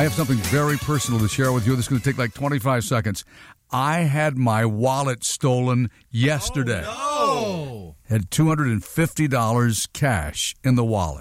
I have something very personal to share with you. This is going to take like 25 seconds. I had my wallet stolen yesterday. Oh, no. Had $250 cash in the wallet.